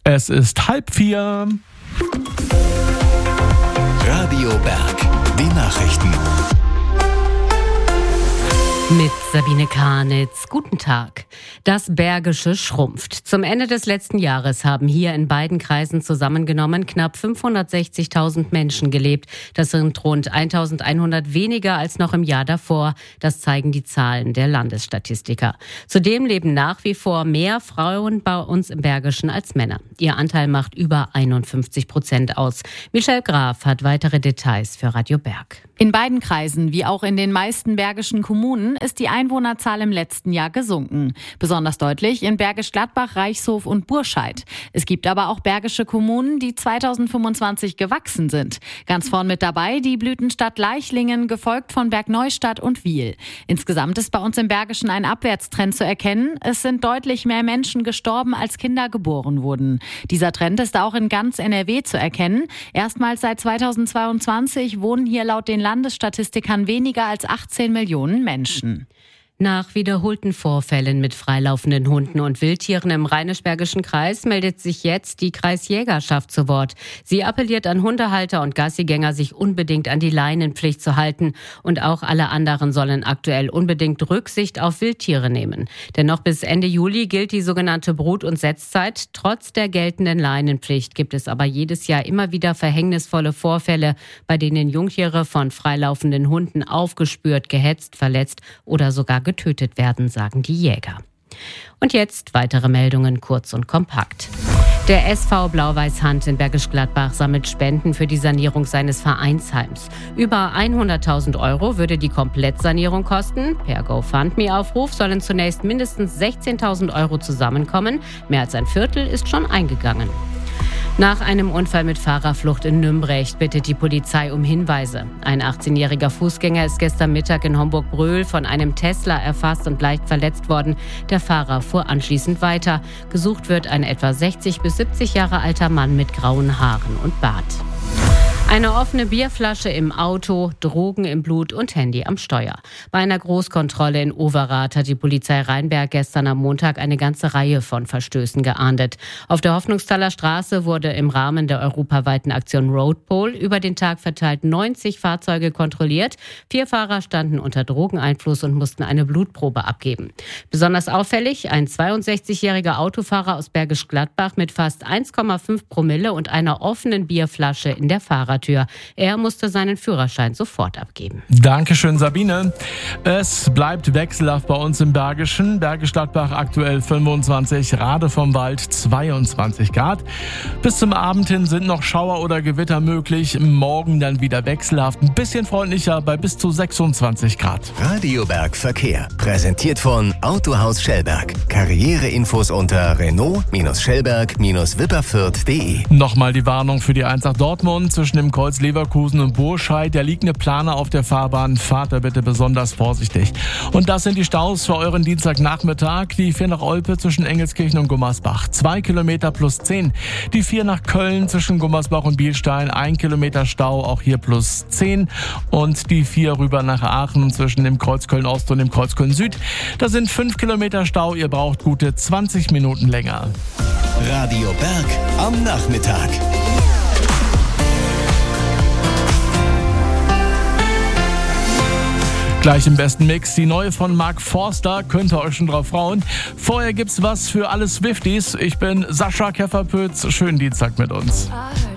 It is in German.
Es ist 3:30. Radio Berg, die Nachrichten. Mit Sabine Karnitz. Guten Tag. Das Bergische schrumpft. Zum Ende des letzten Jahres haben hier in beiden Kreisen zusammengenommen knapp 560.000 Menschen gelebt. Das sind rund 1.100 weniger als noch im Jahr davor. Das zeigen die Zahlen der Landesstatistiker. Zudem leben nach wie vor mehr Frauen bei uns im Bergischen als Männer. Ihr Anteil macht über 51% aus. Michelle Graf hat weitere Details für Radio Berg. In beiden Kreisen, wie auch in den meisten bergischen Kommunen, ist die Einwohnerzahl im letzten Jahr gesunken. Besonders deutlich in Bergisch Gladbach, Reichshof und Burscheid. Es gibt aber auch bergische Kommunen, die 2025 gewachsen sind. Ganz vorn mit dabei die Blütenstadt Leichlingen, gefolgt von Bergneustadt und Wiel. Insgesamt ist bei uns im Bergischen ein Abwärtstrend zu erkennen. Es sind deutlich mehr Menschen gestorben, als Kinder geboren wurden. Dieser Trend ist auch in ganz NRW zu erkennen. Erstmals seit 2022 wohnen hier laut den Landesstatistikern weniger als 18 Millionen Menschen. Nach wiederholten Vorfällen mit freilaufenden Hunden und Wildtieren im Rheinisch-Bergischen Kreis meldet sich jetzt die Kreisjägerschaft zu Wort. Sie appelliert an Hundehalter und Gassigänger, sich unbedingt an die Leinenpflicht zu halten. Und auch alle anderen sollen aktuell unbedingt Rücksicht auf Wildtiere nehmen. Denn noch bis Ende Juli gilt die sogenannte Brut- und Setzzeit. Trotz der geltenden Leinenpflicht gibt es aber jedes Jahr immer wieder verhängnisvolle Vorfälle, bei denen Jungtiere von freilaufenden Hunden aufgespürt, gehetzt, verletzt oder sogar getötet werden, sagen die Jäger. Und jetzt weitere Meldungen kurz und kompakt. Der SV Blau-Weiß-Hand in Bergisch Gladbach sammelt Spenden für die Sanierung seines Vereinsheims. Über 100.000 € würde die Komplettsanierung kosten. Per GoFundMe-Aufruf sollen zunächst mindestens 16.000 € zusammenkommen. Mehr als ein Viertel ist schon eingegangen. Nach einem Unfall mit Fahrerflucht in Nümbrecht bittet die Polizei um Hinweise. Ein 18-jähriger Fußgänger ist gestern Mittag in Homburg-Bröl von einem Tesla erfasst und leicht verletzt worden. Der Fahrer fuhr anschließend weiter. Gesucht wird ein etwa 60 bis 70 Jahre alter Mann mit grauen Haaren und Bart. Eine offene Bierflasche im Auto, Drogen im Blut und Handy am Steuer. Bei einer Großkontrolle in Overath hat die Polizei Rheinberg gestern am Montag eine ganze Reihe von Verstößen geahndet. Auf der Hoffnungsthaler Straße wurde im Rahmen der europaweiten Aktion Roadpol über den Tag verteilt 90 Fahrzeuge kontrolliert. 4 Fahrer standen unter Drogeneinfluss und mussten eine Blutprobe abgeben. Besonders auffällig, ein 62-jähriger Autofahrer aus Bergisch Gladbach mit fast 1,5 Promille und einer offenen Bierflasche in der Fahrertür. Er musste seinen Führerschein sofort abgeben. Dankeschön, Sabine. Es bleibt wechselhaft bei uns im Bergischen. Bergisch Gladbach aktuell 25, Rade vom Wald 22 Grad. Bis zum Abend hin sind noch Schauer oder Gewitter möglich. Morgen dann wieder wechselhaft, ein bisschen freundlicher bei bis zu 26 Grad. Radio Berg Verkehr. Präsentiert von Autohaus Schellberg. Karriereinfos unter Renault-Schellberg-Wipperfürth.de. Nochmal die Warnung für die 1 Dortmund zwischen dem Kreuz Leverkusen und Burscheid. Der liegende Planer auf der Fahrbahn. Fahrt da bitte besonders vorsichtig. Und das sind die Staus für euren Dienstagnachmittag. Die 4 nach Olpe zwischen Engelskirchen und Gummersbach. 2 Kilometer plus 10. Die 4 nach Köln zwischen Gummersbach und Bielstein. 1 Kilometer Stau, auch hier plus 10. Und die 4 rüber nach Aachen zwischen dem Kreuz Köln-Ost und dem Kreuz Köln-Süd. Da sind 5 Kilometer Stau. Ihr braucht gute 20 Minuten länger. Radio Berg am Nachmittag. Gleich im besten Mix, die neue von Mark Forster, könnt ihr euch schon drauf freuen. Vorher gibt's was für alle Swifties. Ich bin Sascha Kefferpütz, schönen Dienstag mit uns.